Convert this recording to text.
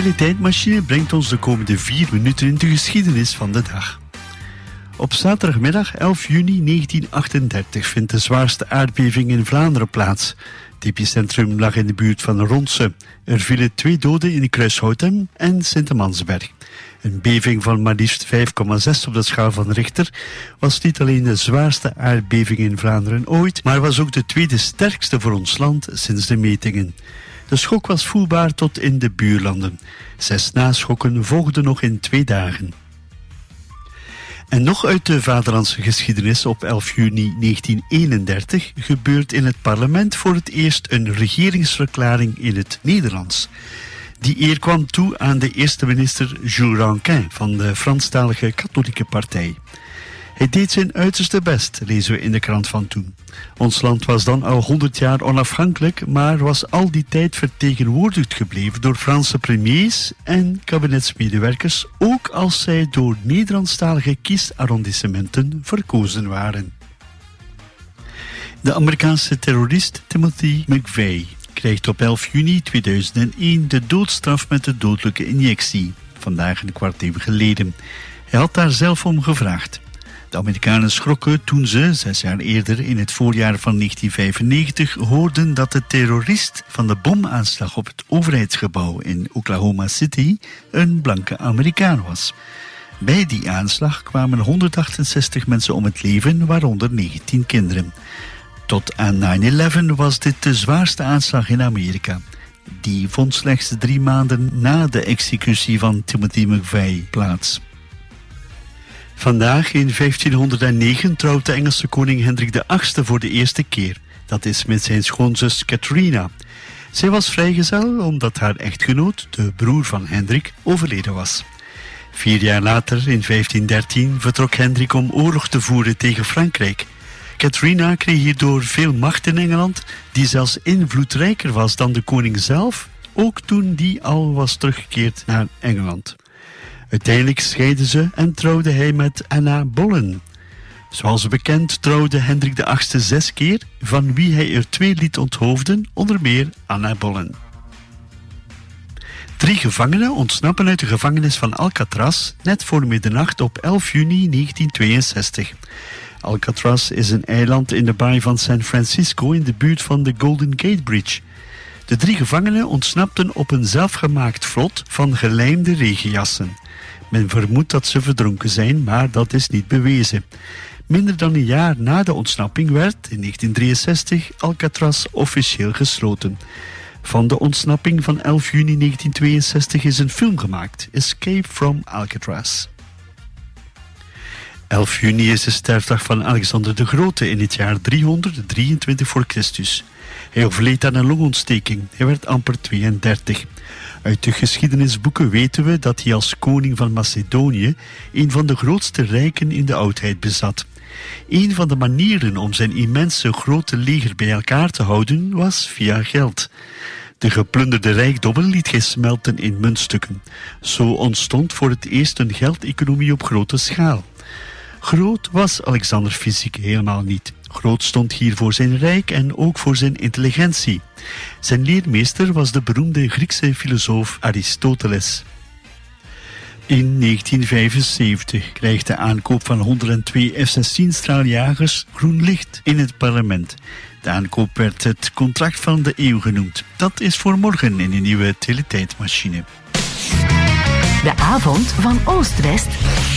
teletijdmachine brengt ons de komende 4 minuten in de geschiedenis van de dag. Op zaterdagmiddag 11 juni 1938 vindt de zwaarste aardbeving in Vlaanderen plaats. Het epicentrum lag in de buurt van Ronse. Er vielen 2 doden in Kruishoutem en Sint-Amansberg. Een beving van maar liefst 5,6 op de schaal van Richter was niet alleen de zwaarste aardbeving in Vlaanderen ooit, maar was ook de tweede sterkste voor ons land sinds de metingen. De schok was voelbaar tot in de buurlanden. 6 naschokken volgden nog in 2 dagen. En nog uit de vaderlandse geschiedenis op 11 juni 1931 gebeurt in het parlement voor het eerst een regeringsverklaring in het Nederlands. Die eer kwam toe aan de eerste minister Jules Rankin van de Franstalige Katholieke Partij. Hij deed zijn uiterste best, lezen we in de krant van toen. Ons land was dan al 100 jaar onafhankelijk, maar was al die tijd vertegenwoordigd gebleven door Franse premiers en kabinetsmedewerkers, ook als zij door Nederlandstalige kiesarrondissementen verkozen waren. De Amerikaanse terrorist Timothy McVeigh krijgt op 11 juni 2001 de doodstraf met de dodelijke injectie, vandaag een kwart eeuw geleden. Hij had daar zelf om gevraagd. De Amerikanen schrokken toen ze, 6 jaar eerder in het voorjaar van 1995, hoorden dat de terrorist van de bomaanslag op het overheidsgebouw in Oklahoma City een blanke Amerikaan was. Bij die aanslag kwamen 168 mensen om het leven, waaronder 19 kinderen. Tot aan 9/11 was dit de zwaarste aanslag in Amerika. Die vond slechts 3 maanden na de executie van Timothy McVeigh plaats. Vandaag in 1509 trouwt de Engelse koning Hendrik VIII voor de eerste keer. Dat is met zijn schoonzus Catharina. Zij was vrijgezel omdat haar echtgenoot, de broer van Hendrik, overleden was. 4 jaar later, in 1513, vertrok Hendrik om oorlog te voeren tegen Frankrijk. Catharina kreeg hierdoor veel macht in Engeland, die zelfs invloedrijker was dan de koning zelf, ook toen die al was teruggekeerd naar Engeland. Uiteindelijk scheidden ze en trouwde hij met Anna Boleyn. Zoals bekend trouwde Hendrik VIII 6 keer, van wie hij er 2 liet onthoofden, onder meer Anna Boleyn. 3 gevangenen ontsnappen uit de gevangenis van Alcatraz net voor middernacht op 11 juni 1962. Alcatraz is een eiland in de baai van San Francisco in de buurt van de Golden Gate Bridge. De 3 gevangenen ontsnapten op een zelfgemaakt vlot van gelijmde regenjassen. Men vermoedt dat ze verdronken zijn, maar dat is niet bewezen. Minder dan een jaar na de ontsnapping werd, in 1963, Alcatraz officieel gesloten. Van de ontsnapping van 11 juni 1962 is een film gemaakt, Escape from Alcatraz. 11 juni is de sterfdag van Alexander de Grote in het jaar 323 voor Christus. Hij overleed aan een longontsteking. Hij werd amper 32. Uit de geschiedenisboeken weten we dat hij als koning van Macedonië een van de grootste rijken in de oudheid bezat. Een van de manieren om zijn immense grote leger bij elkaar te houden was via geld. De geplunderde rijkdommen liet hij smelten in muntstukken. Zo ontstond voor het eerst een geldeconomie op grote schaal. Groot was Alexander fysiek helemaal niet. Groot stond hier voor zijn rijk en ook voor zijn intelligentie. Zijn leermeester was de beroemde Griekse filosoof Aristoteles. In 1975 krijgt de aankoop van 102 F-16 straaljagers groen licht in het parlement. De aankoop werd het contract van de eeuw genoemd. Dat is voor morgen in een nieuwe teletijdmachine. De avond van Oost-West.